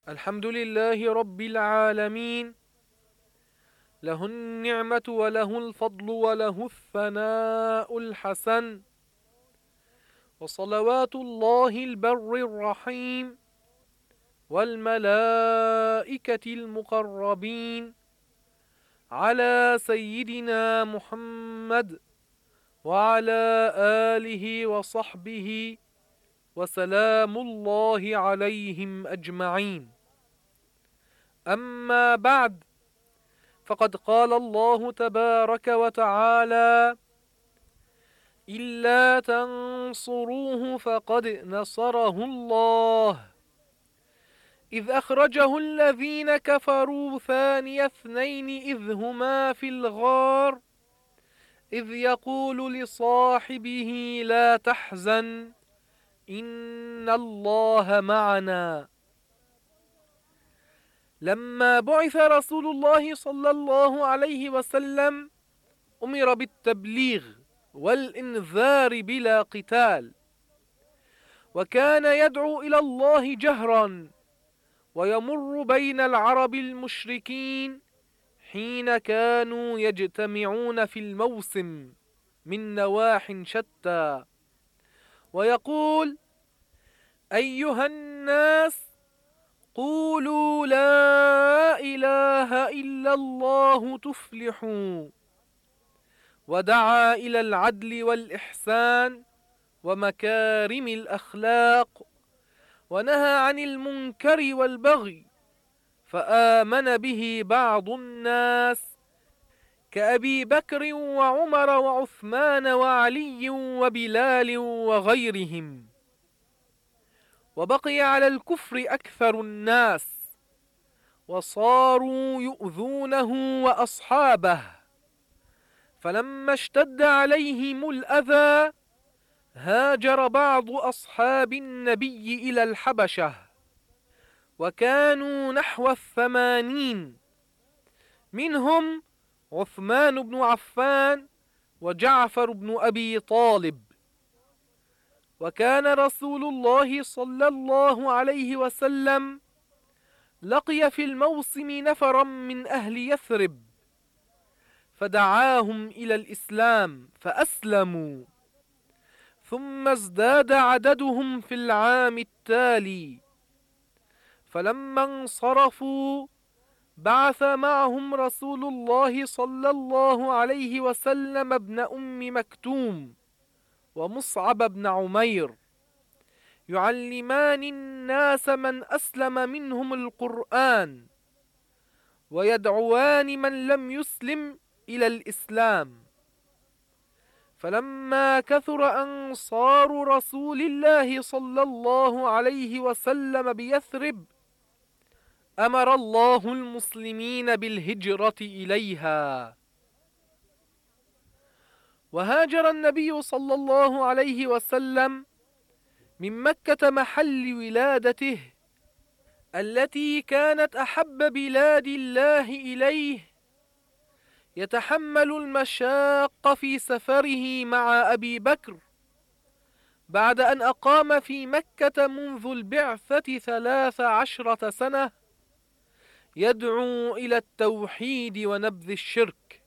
الحمد لله رب العالمين، له النعمة وله الفضل وله الثناء الحسن، وصلوات الله البر الرحيم والملائكة المقربين على سيدنا محمد وعلى آله وصحبه وسلام الله عليهم أجمعين. أما بعد، فقد قال الله تبارك وتعالى: إلا تنصروه فقد نصره الله إذ أخرجه الذين كفروا ثاني اثنين إذ هما في الغار إذ يقول لصاحبه لا تحزن إن الله معنا. لما بعث رسول الله صلى الله عليه وسلم أمر بالتبليغ والإنذار بلا قتال، وكان يدعو إلى الله جهرا ويمر بين العرب المشركين حين كانوا يجتمعون في الموسم من نواح شتى، ويقول: أيها الناس، قولوا لا إله إلا الله تفلحوا. ودعا إلى العدل والإحسان ومكارم الأخلاق، ونهى عن المنكر والبغي، فآمن به بعض الناس كأبي بكر وعمر وعثمان وعلي وبلال وغيرهم، وبقي على الكفر أكثر الناس، وصاروا يؤذونه وأصحابه. فلما اشتد عليهم الأذى هاجر بعض أصحاب النبي إلى الحبشة، وكانوا نحو 80، منهم عثمان بن عفان وجعفر بن أبي طالب. وكان رسول الله صلى الله عليه وسلم لقي في الموسم نفرا من أهل يثرب، فدعاهم إلى الإسلام فأسلموا، ثم ازداد عددهم في العام التالي. فلما انصرفوا بعث معهم رسول الله صلى الله عليه وسلم ابن أم مكتوم ومصعب بن عمير يعلمان الناس من أسلم منهم القرآن، ويدعوان من لم يسلم إلى الإسلام. فلما كثر أنصار رسول الله صلى الله عليه وسلم بيثرب أمر الله المسلمين بالهجرة إليها، وهاجر النبي صلى الله عليه وسلم من مكة محل ولادته التي كانت أحب بلاد الله إليه، يتحمل المشاق في سفره مع أبي بكر بعد أن أقام في مكة منذ البعثة 13 سنة يدعو إلى التوحيد ونبذ الشرك.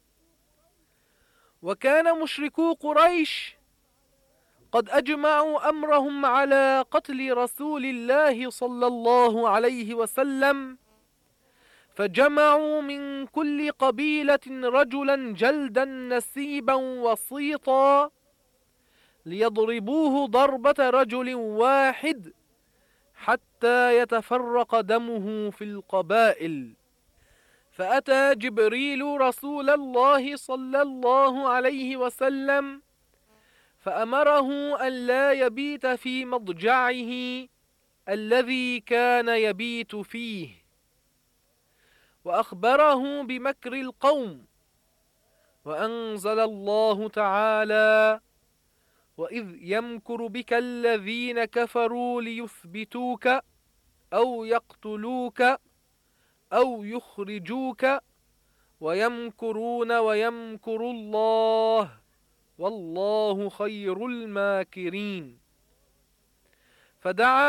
وكان مشركو قريش قد أجمعوا أمرهم على قتل رسول الله صلى الله عليه وسلم، فجمعوا من كل قبيلة رجلا جلدا نسيبا وسيطا ليضربوه ضربة رجل واحد حتى يتفرق دمه في القبائل. فأتى جبريل رسول الله صلى الله عليه وسلم فأمره أن لا يبيت في مضجعه الذي كان يبيت فيه، وأخبره بمكر القوم، وأنزل الله تعالى: وإذ يمكر بك الذين كفروا ليثبتوك أو يقتلوك أو يخرجوك ويمكرون ويمكر الله والله خير الماكرين. فدعا